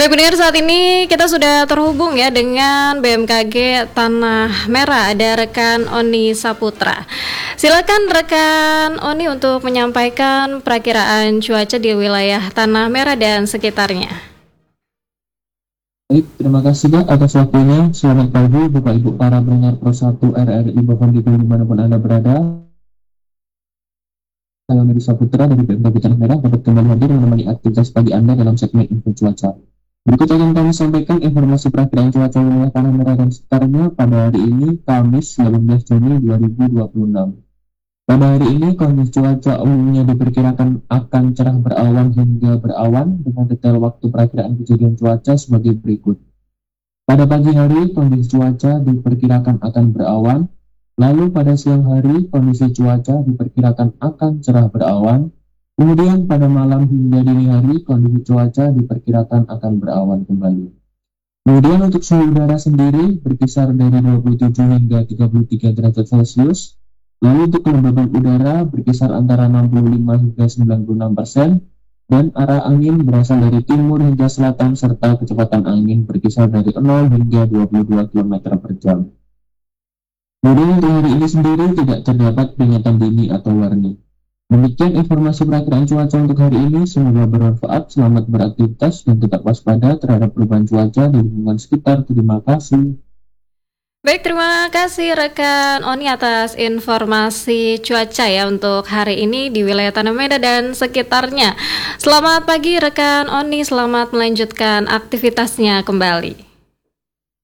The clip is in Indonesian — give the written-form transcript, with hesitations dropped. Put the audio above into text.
Baik pendengar, saat ini kita sudah terhubung ya dengan BMKG Tanah Merah. Ada rekan Oni Saputra. Silakan rekan Oni untuk menyampaikan perakiraan cuaca di wilayah Tanah Merah dan sekitarnya. Baik, terima kasih Pak atas waktunya. Selamat pagi Bapak Ibu para pendengar Pro 1 RRI Bogor dimanapun Anda berada. Saya Oni Saputra dari BMKG Tanah Merah dapat kembali hadir menemani aktivitas pagi Anda dalam segmen info cuaca. Berikut akan kami sampaikan informasi perakiraan cuaca wilayah Tanah Merah dan sekitarnya pada hari ini, Kamis 18 Juni 2026. Pada hari ini, kondisi cuaca umumnya diperkirakan akan cerah berawan hingga berawan dengan detail waktu perakiraan kejadian cuaca sebagai berikut. Pada pagi hari, kondisi cuaca diperkirakan akan berawan, lalu pada siang hari, kondisi cuaca diperkirakan akan cerah berawan, kemudian pada malam hingga dini hari, kondisi cuaca diperkirakan akan berawan kembali. Kemudian untuk suhu udara sendiri berkisar dari 27 hingga 33 derajat Celcius, lalu untuk kelembaban udara berkisar antara 65 hingga 96%, dan arah angin berasal dari timur hingga selatan serta kecepatan angin berkisar dari 0 hingga 22 km per jam. Kemudian untuk hari ini sendiri tidak terdapat peringatan dini atau warning. Demikian informasi perakiraan cuaca untuk hari ini, semoga bermanfaat, selamat beraktivitas dan tetap waspada terhadap perubahan cuaca di lingkungan sekitar. Terima kasih. Baik, terima kasih rekan Oni atas informasi cuaca ya untuk hari ini di wilayah Tanah Merah dan sekitarnya. Selamat pagi rekan Oni, selamat melanjutkan aktivitasnya kembali.